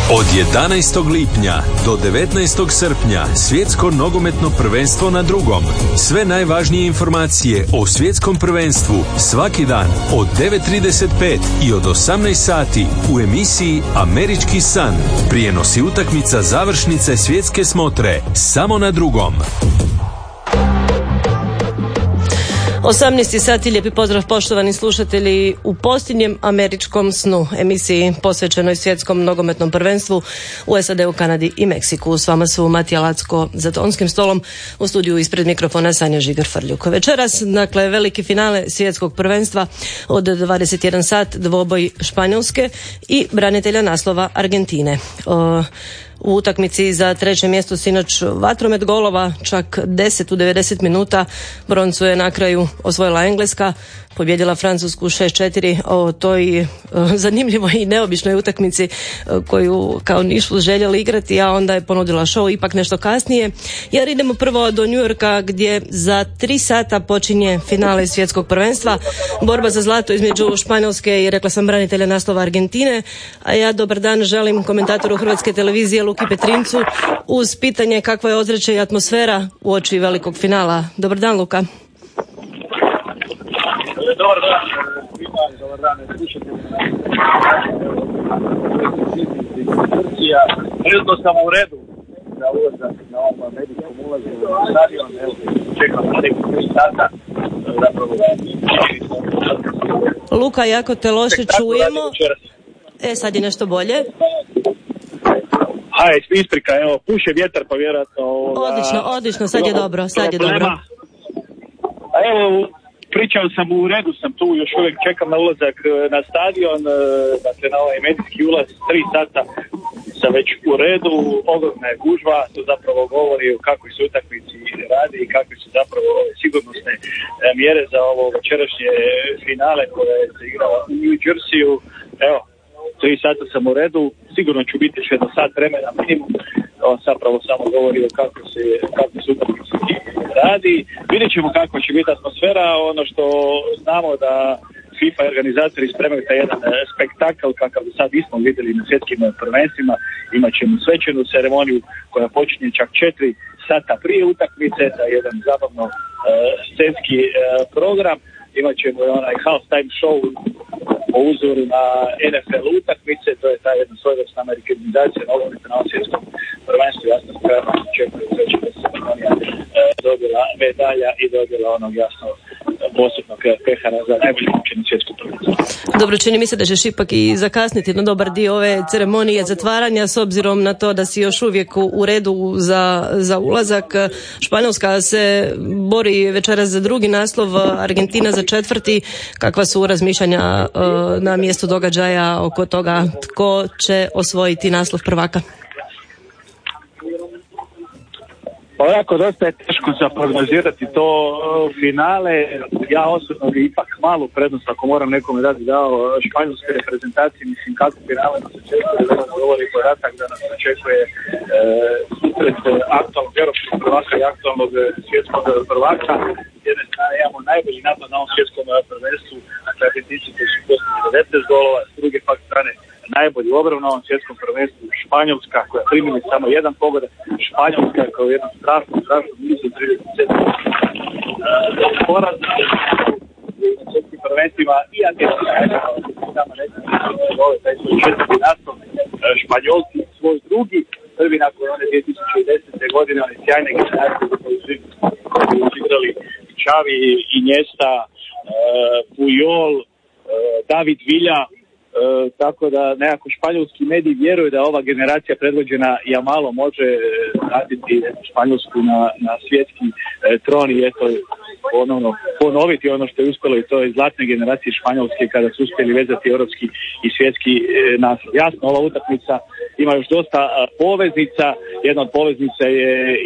Od 11. lipnja do 19. srpnja svjetsko nogometno prvenstvo na drugom. Sve najvažnije informacije o svjetskom prvenstvu svaki dan od 9:35 i od 18 sati u emisiji Američki san. Prijenosi utakmica završnice svjetske smotre samo na drugom. 18 sati, lijepi pozdrav poštovani slušatelji u posljednjem američkom snu, emisiji posvećenoj svjetskom nogometnom prvenstvu u SAD, u Kanadi i Meksiku. S vama su Matija Lacko za tonskim stolom, u studiju ispred mikrofona Sanja Žigar-Frljuk. Večeras, dakle, veliki finale svjetskog prvenstva od 21 sat, dvoboj Španjolske i branitelja naslova Argentine. U utakmici za treće mjesto sinoć vatromet golova, čak 10 u 90 minuta. Broncu je na kraju osvojila Engleska, pobjedila Francusku 6-4 o toj zanimljivoj i neobičnoj utakmici koju kao nisu željeli igrati, a onda je ponudila show ipak nešto kasnije, jer idemo prvo do New Yorka gdje za 3 sata počinje finale svjetskog prvenstva, borba za zlato između Španjolske i, rekla sam, branitelja naslova Argentine. A ja dobar dan želim komentatoru Hrvatske televizije Luki Petrincu uz pitanje kakva je ozračje i atmosfera uoči velikog finala. Dobar dan, Luka. Dobar dan, dobar dan, slušatelji. Trenutno sam u redu za ulazak na ovom američkom ulazu u stadion. Evo, čekam na nekih 3 sata. Luka, jako te loše čujemo. Sad je nešto bolje. Isprika, evo, puše vjetar pa vjerojatno... Odlično, sad je dobro. A evo, pričao sam, u redu sam tu, još uvijek čekam na ulazak na stadion, dakle na ovaj medijski ulaz, 3 sata sam već u redu, ogromna je gužva, to zapravo govori o kakvoj se utakmici radi i kakve su zapravo sigurnosne mjere za ovo večerašnje finale koje se igralo u New Jerseyu. Evo, 3 sata sam u redu, sigurno ću biti još jedno sat vremena minimum. On zapravo samo govori o kako se utakmici radi. Vidjet ćemo kakva će biti atmosfera. Ono što znamo da FIFA i organizatori spremaju taj jedan spektakl kakav do sad nismo vidjeli na svjetskim prvenstvima. Imat ćemo svečanu ceremoniju koja počinje čak 4 sata prije utakmice, da je jedan zabavno scenski program. Imat ćemo onaj halftime show po uzoru na NFL utakmice, to je ta jedna svojevrsna amerikanizacija nogometa na ovom svjetskom prvenstvu. Jasno spremno očekuju da se Makedonija dobila medalja i dobila onog jasno posebnog pehara za najbolje učenje svjetskog prvenstva. Dobro, čini mi se da ćeš ipak i zakasniti na dobar dio ove ceremonije zatvaranja, s obzirom na to da si još uvijek u redu za ulazak. Španjolska se bori večeras za drugi naslov, Argentina za 4. Kakva su razmišljanja na mjestu događaja oko toga tko će osvojiti naslov prvaka? Ovako, dosta je teško za prognozirati to finale. Ja osobno bi ipak malu prednost, ako moram nekome dati, dao španjolske reprezentacije. Mislim, kako finale nas očekuje, da nas govori podatak da nas očekuje susret aktualnog europskog prvaka i aktualnog svjetskog prvaka. S jedne strane imamo najbolji napad na ovom svjetskom prvenstvu, dakle Argentinci koji su postigli 19 golova, s druge pak strane najbolji obranu na ovom svjetskom prvenstvu Španjolska koja primili samo jedan pogodak, Španjolska kao jednom strašno nizu 37 poraz na svjetskim prvenstvima i Argentina samo taj svoj 4. naslov, Španjolci svoj drugi, prvi nakon one 2010. godine, one sjajne generacije koji su igrali Xavi, Iniesta, Puyol, David Villa. Tako da nekako španjolski mediji vjeruju da ova generacija predvođena Yamalom može vratiti Španjolsku na svjetski tron i eto ponoviti ono što je uspjelo, i to je zlatne generacije Španjolske kada su uspjeli vezati europski i svjetski naslov. Jasno, ova utakmica ima još dosta poveznica. Jedna od poveznica je